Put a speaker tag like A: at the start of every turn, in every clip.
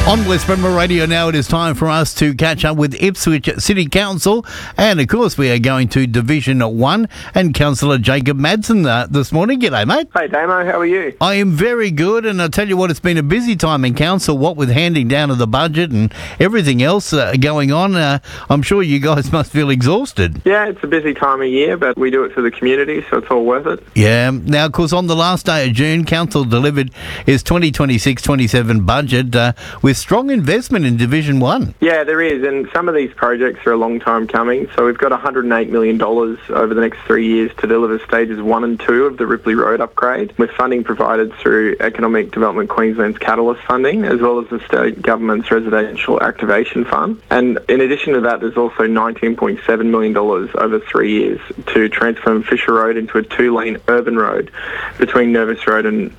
A: On West Bremer Radio now, it is time for us to catch up with Ipswich City Council. And, of course, we are going to Division 1 and Councillor Jacob Madsen this morning. G'day, mate.
B: Hey, Damo. How are you?
A: I am very good, and I'll tell you what, it's been a busy time in Council, what with handing down of the budget and everything else going on. I'm sure you guys must feel exhausted.
B: Yeah, it's a busy time of year, but we do it for the community, so it's all worth it.
A: Yeah. Now, of course, on the last day of June, Council delivered its 2026-27 budget with strong investment in Division 1.
B: Yeah, there is, and some of these projects are a long time coming. So we've got $108 million over the next 3 years to deliver stages 1 and 2 of the Ripley Road upgrade, with funding provided through Economic Development Queensland's Catalyst funding, as well as the state government's Residential Activation Fund. And in addition to that, there's also $19.7 million over 3 years to transform Fisher Road into a 2-lane urban road between Nevis Road and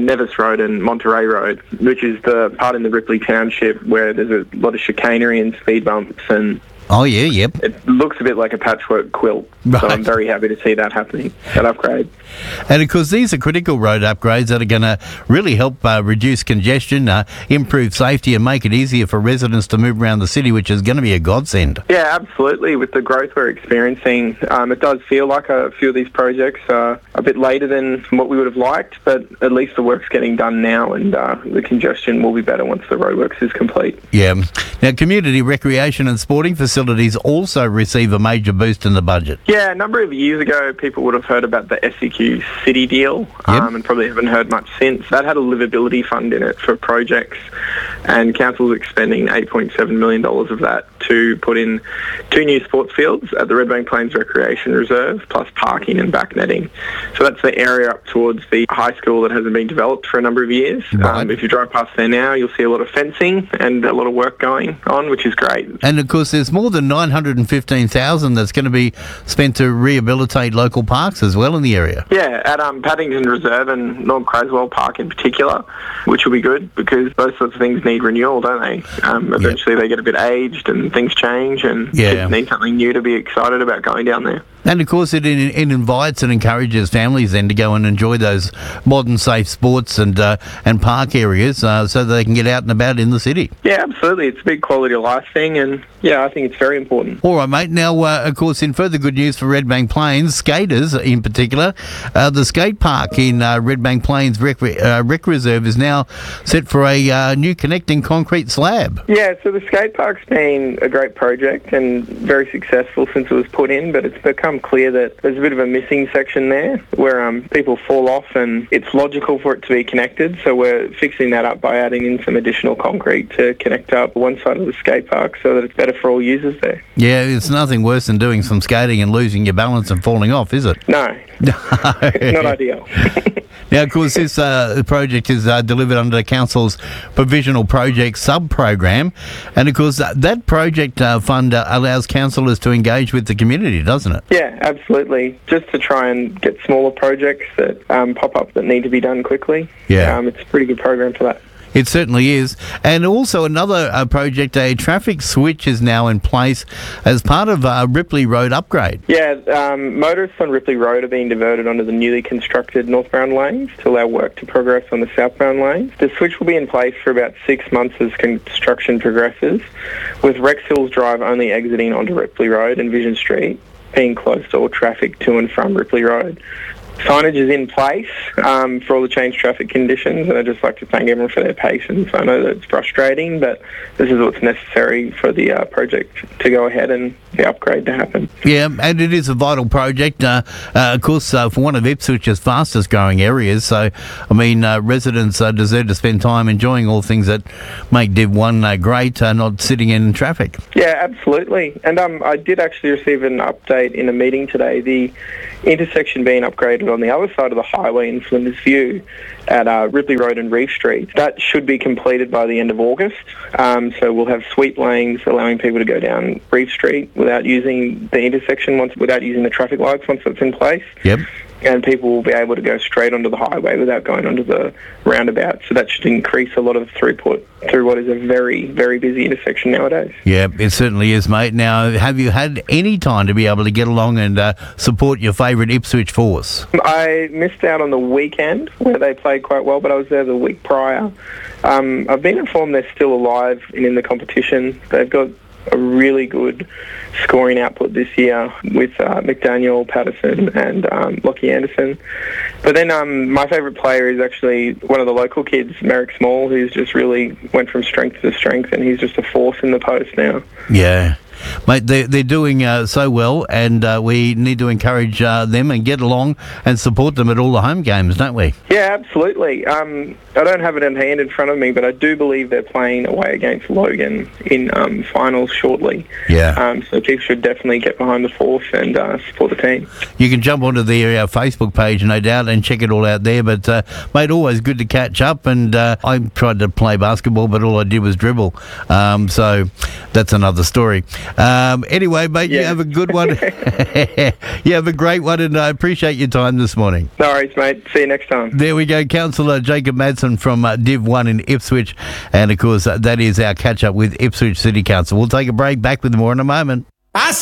B: Monterey Road, which is the part in the Ripley Township where there's a lot of chicanery and speed bumps, and
A: Oh, yeah, yep.
B: it looks a bit like a patchwork quilt.
A: Right.
B: So I'm very happy to see that happening, that upgrade.
A: And, of course, these are critical road upgrades that are going to really help reduce congestion, improve safety and make it easier for residents to move around the city, which is going to be a godsend.
B: Yeah, absolutely. With the growth we're experiencing, it does feel like a few of these projects are a bit later than what we would have liked, but at least the work's getting done now, and the congestion will be better once the roadworks is complete.
A: Yeah. Now, community recreation and sporting facilities also receive a major boost in the budget.
B: Yeah, a number of years ago, people would have heard about the SEQ City deal, and probably haven't heard much since. That had a livability fund in it for projects, and Council's expending $8.7 million of that to put in 2 new sports fields at the Redbank Plains Recreation Reserve, plus parking and back netting. So that's the area up towards the high school that hasn't been developed for a number of years.
A: Right.
B: If you drive past there now, you'll see a lot of fencing and a lot of work going on, which is great.
A: And, of course, there's more than $915,000 that's going to be spent to rehabilitate local parks as well in the area.
B: Yeah, at Paddington Reserve and North Craswell Park in particular, which will be good because those sorts of things need renewal, don't they? Eventually they get a bit aged and things change, and kids need something new to be excited about going down there.
A: And, of course, it invites and encourages families then to go and enjoy those modern, safe sports and park areas so that they can get out and about in the city.
B: Yeah, absolutely. It's a big quality of life thing, and, yeah, I think it's very important.
A: All right, mate. Now, of course, in further good news for Redbank Plains, skaters in particular, the skate park in Redbank Plains Rec Reserve is now set for a new connecting concrete slab.
B: Yeah, so the skate park's been a great project and very successful since it was put in, but it's become clear that there's a bit of a missing section there where people fall off, and it's logical for it to be connected, so we're fixing that up by adding in some additional concrete to connect up one side of the skate park so that it's better for all users there.
A: Yeah, it's nothing worse than doing some skating and losing your balance and falling off, is it?
B: No. It's not ideal.
A: Now, of course, this project is delivered under the Council's Provisional Project Sub-Program, and, of course, that project fund allows councillors to engage with the community, doesn't it?
B: Yeah, absolutely. Just to try and get smaller projects that pop up that need to be done quickly.
A: Yeah.
B: It's a pretty good program for that.
A: It certainly is. And also another project, a traffic switch is now in place as part of Ripley Road upgrade.
B: Yeah, motorists on Ripley Road are being diverted onto the newly constructed northbound lanes to allow work to progress on the southbound lanes. The switch will be in place for about 6 months as construction progresses, with Rex Hills Drive only exiting onto Ripley Road and Vision Street being closed to all traffic to and from Ripley Road. Signage is in place for all the changed traffic conditions, and I'd just like to thank everyone for their patience. I know that it's frustrating, but this is what's necessary for the project to go ahead and the upgrade to happen.
A: Yeah, and it is a vital project, of course, for one of Ipswich's fastest growing areas. So, I mean, residents deserve to spend time enjoying all things that make Div 1 great, not sitting in traffic.
B: Yeah, absolutely. And I did actually receive an update in a meeting today. The intersection being upgraded on the other side of the highway in Flinders View at Ripley Road and Reef Street. That should be completed by the end of August. So we'll have sweep lanes allowing people to go down Reef Street without using the intersection, without using the traffic lights once that's in place.
A: Yep.
B: And people will be able to go straight onto the highway without going onto the roundabout. So that should increase a lot of throughput through what is a very, very busy intersection nowadays.
A: Yeah, it certainly is, mate. Now, have you had any time to be able to get along and support your favourite Ipswich force?
B: I missed out on the weekend where they played played quite well, but I was there the week prior. I've been informed they're still alive and in the competition. They've got a really good scoring output this year with McDaniel, Patterson and Lockie Anderson. But then my favourite player is actually one of the local kids, Merrick Small, who's just really went from strength to strength, and he's just a force in the post now.
A: Yeah. Mate, they're doing so well, and we need to encourage them and get along and support them at all the home games, don't we?
B: Yeah, absolutely. I don't have it in hand in front of me, but I do believe they're playing away against Logan in finals shortly.
A: Yeah.
B: So people should definitely get behind the force and support the team.
A: You can jump onto their Facebook page, no doubt, and check it all out there. But, mate, always good to catch up. And I tried to play basketball, but all I did was dribble. So that's another story. Anyway, mate, You have a good one. You have a great one, and I appreciate your time this morning.
B: No worries, mate. See you next time.
A: There we go. Councillor Jacob Madsen from Div 1 in Ipswich. And, of course, that is our catch-up with Ipswich City Council. We'll take a break. Back with more in a moment.